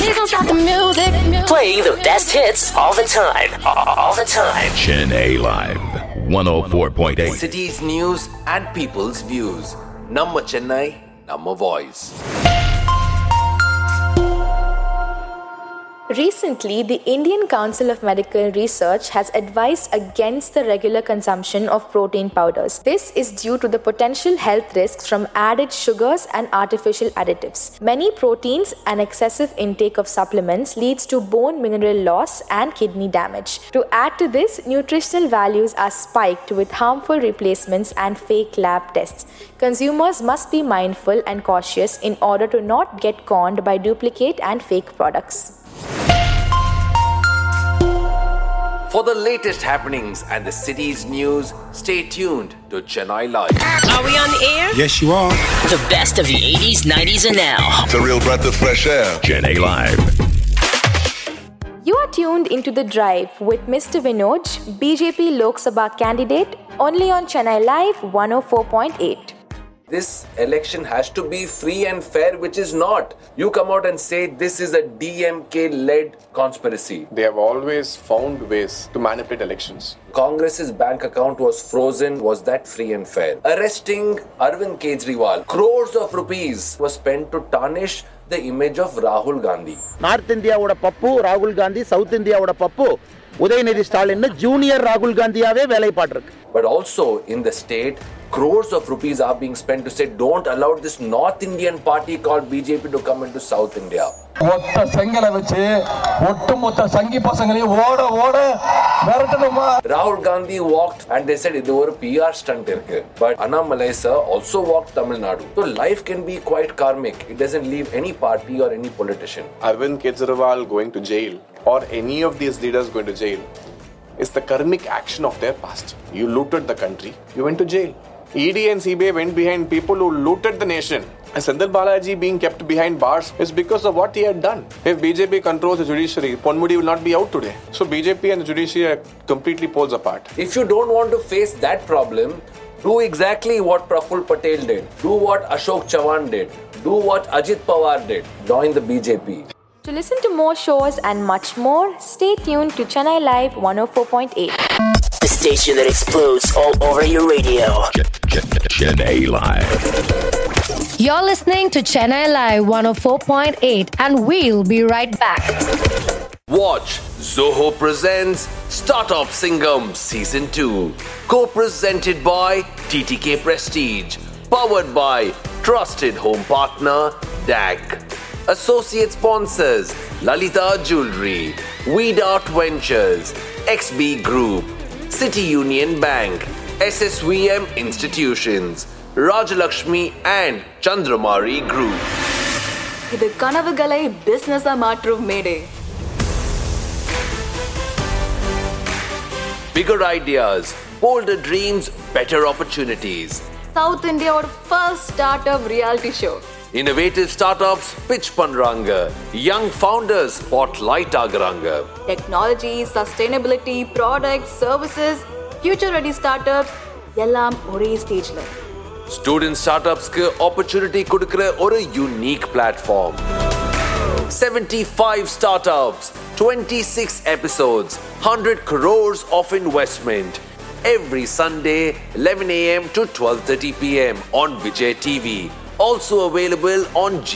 Please don't stop the music. Playing the best hits all the time. All the time. Chennai Live 104.8. City's news and people's views. Namma Chennai, Namma Voice. Recently, the Indian Council of Medical Research has advised against the regular consumption of protein powders. This is due to the potential health risks from added sugars and artificial additives. Many proteins and excessive intake of supplements leads to bone mineral loss and kidney damage. To add to this, nutritional values are spiked with harmful replacements and fake lab tests. Consumers must be mindful and cautious in order to not get conned by duplicate and fake products. For the latest happenings and the city's news, stay tuned to Chennai Live. Are we on the air? Yes, you are. The best of the 80s, 90s, and now. It's a real breath of fresh air. Chennai Live. You are tuned into The Drive with Mr. Vinod, BJP Lok Sabha candidate, only on Chennai Live 104.8. This election has to be free and fair, which is not. You come out and say this is a DMK-led conspiracy. They have always found ways to manipulate elections. Congress's bank account was frozen. Was that free and fair? Arresting Arvind Kejriwal. Crores of rupees was spent to tarnish the image of Rahul Gandhi. North India oda pappu Rahul Gandhi, South India oda pappu Udayanidhi Stalin junior Rahul Gandhiave velai paattirukku. But also in the state, crores of rupees are being spent to say don't allow this North Indian party called BJP to come into South India. Rahul Gandhi walked and they said it was a PR stunt. But Annamalai sir also walked Tamil Nadu. So life can be quite karmic. It doesn't leave any party or any politician. Arvind Kejriwal going to jail or any of these leaders going to jail is the karmic action of their past. You looted the country, you went to jail. ED and CBI went behind people who looted the nation. And Senthil Balaji being kept behind bars is because of what he had done. If BJP controls the judiciary, Ponmudi will not be out today. So BJP and the judiciary are completely poles apart. If you don't want to face that problem, do exactly what Praful Patel did. Do what Ashok Chavan did. Do what Ajit Pawar did. Join the BJP. To listen to more shows and much more, stay tuned to Chennai Live 104.8. The station that explodes all over your radio. Chennai Live. You're listening to Chennai Live 104.8 and we'll be right back. Watch Zoho presents Startup Singham Season 2. Co-presented by TTK Prestige. Powered by trusted home partner DAG. Associate sponsors Lalita Jewelry, Weed Art Ventures, XB Group, City Union Bank, SSVM Institutions, Rajalakshmi and Chandramari Group. இது கனவுகளை பிசினஸா மாற்றும் மேடை. Bigger ideas, bolder dreams, better opportunities. South India's first startup reality show. Innovative startups pitch பண்றாங்க. Young founders spotlight ஆகுறாங்க. Technology, sustainability, products, services, future ready startups எல்லாம் ஒரே ஸ்டேஜ்ல. Student startupsக்கு opportunity கொடுக்கிற ஒரு unique platform. 75 startups, 26 episodes, 100 crores of investment. Every Sunday, 11 a.m. to 12:30 p.m. on Vijay TV. Also available on